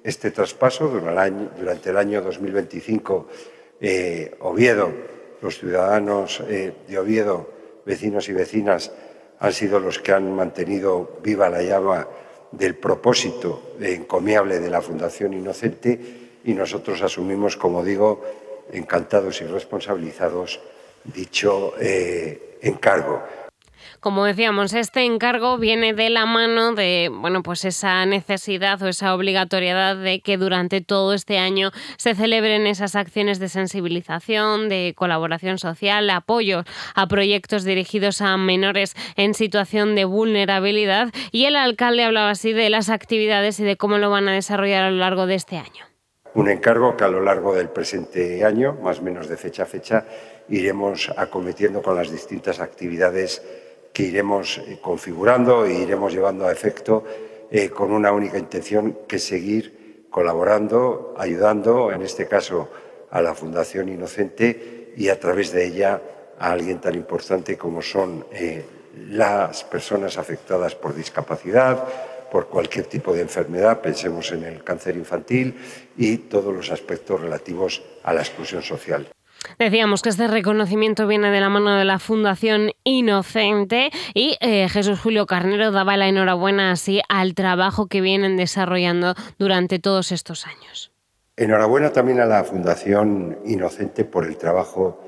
este traspaso durante el año 2025. Oviedo, los ciudadanos de Oviedo, vecinos y vecinas, han sido los que han mantenido viva la llama del propósito encomiable de la Fundación Inocente, y nosotros asumimos, como digo, encantados y responsabilizados, dicho encargo. Como decíamos, este encargo viene de la mano de, pues esa necesidad o esa obligatoriedad de que durante todo este año se celebren esas acciones de sensibilización, de colaboración social, apoyo a proyectos dirigidos a menores en situación de vulnerabilidad, y el alcalde hablaba así de las actividades y de cómo lo van a desarrollar a lo largo de este año. Un encargo que a lo largo del presente año, más o menos de fecha a fecha, iremos acometiendo con las distintas actividades que iremos configurando e iremos llevando a efecto con una única intención, que es seguir colaborando, ayudando, en este caso a la Fundación Inocente, y a través de ella a alguien tan importante como son las personas afectadas por discapacidad, por cualquier tipo de enfermedad, pensemos en el cáncer infantil y todos los aspectos relativos a la exclusión social. Decíamos que este reconocimiento viene de la mano de la Fundación Inocente, y Jesús Julio Carnero daba la enhorabuena así al trabajo que vienen desarrollando durante todos estos años. Enhorabuena también a la Fundación Inocente por el trabajo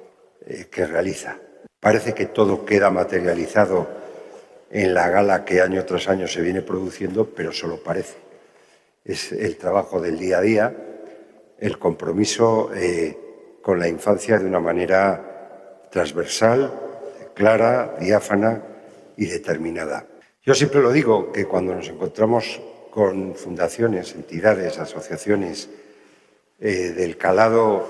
que realiza. Parece que todo queda materializado en la gala que año tras año se viene produciendo, pero solo parece. Es el trabajo del día a día, el compromiso con la infancia de una manera transversal, clara, diáfana y determinada. Yo siempre lo digo, que cuando nos encontramos con fundaciones, entidades, asociaciones del calado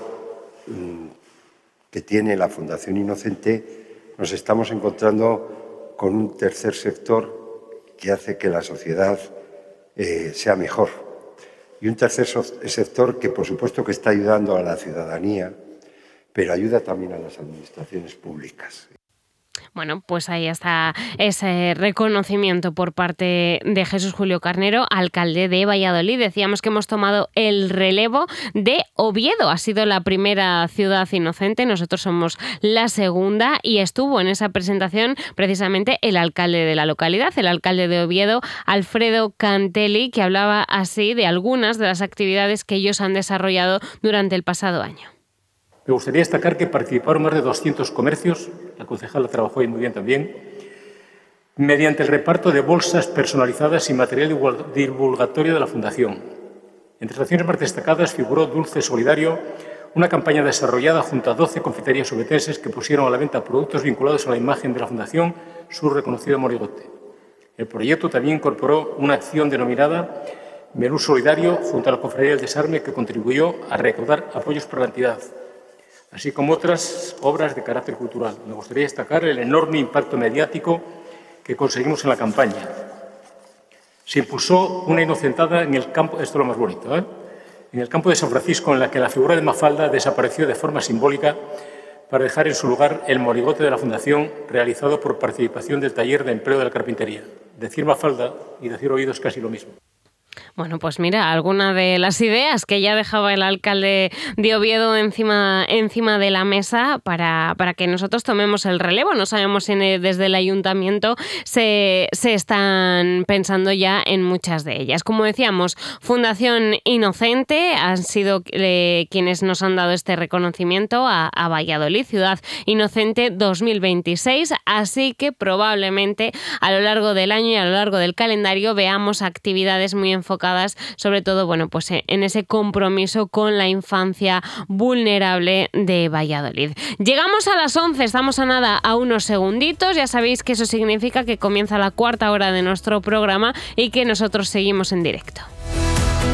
que tiene la Fundación Inocente, nos estamos encontrando con un tercer sector que hace que la sociedad sea mejor. Y un tercer sector que, por supuesto, que está ayudando a la ciudadanía, pero ayuda también a las administraciones públicas. Pues ahí está ese reconocimiento por parte de Jesús Julio Carnero, alcalde de Valladolid. Decíamos que hemos tomado el relevo de Oviedo. Ha sido la primera ciudad inocente, nosotros somos la segunda, y estuvo en esa presentación precisamente el alcalde de la localidad, el alcalde de Oviedo, Alfredo Cantelli, que hablaba así de algunas de las actividades que ellos han desarrollado durante el pasado año. Me gustaría destacar que participaron más de 200 comercios, la concejala trabajó ahí muy bien también, mediante el reparto de bolsas personalizadas y material divulgatorio de la Fundación. Entre las acciones más destacadas figuró Dulce Solidario, una campaña desarrollada junto a 12 confiterías obetenses que pusieron a la venta productos vinculados a la imagen de la Fundación, su reconocido morigote. El proyecto también incorporó una acción denominada Menú Solidario junto a la Cofradía del Desarme, que contribuyó a recaudar apoyos para la entidad, así como otras obras de carácter cultural. Me gustaría destacar el enorme impacto mediático que conseguimos en la campaña. Se impulsó una inocentada en el campo, esto es lo más bonito, en el campo de San Francisco, en la que la figura de Mafalda desapareció de forma simbólica para dejar en su lugar el morigote de la Fundación, realizado por participación del taller de empleo de la carpintería. Decir Mafalda y decir Oviedo es casi lo mismo. Pues mira, alguna de las ideas que ya dejaba el alcalde de Oviedo encima de la mesa para que nosotros tomemos el relevo. No sabemos si desde el ayuntamiento se están pensando ya en muchas de ellas. Como decíamos, Fundación Inocente han sido quienes nos han dado este reconocimiento a Valladolid, Ciudad Inocente 2026, así que probablemente a lo largo del año y a lo largo del calendario veamos actividades muy enfocadas sobre todo en ese compromiso con la infancia vulnerable de Valladolid. Llegamos a las 11, estamos a nada, a unos segunditos. Ya sabéis que eso significa que comienza la cuarta hora de nuestro programa y que nosotros seguimos en directo.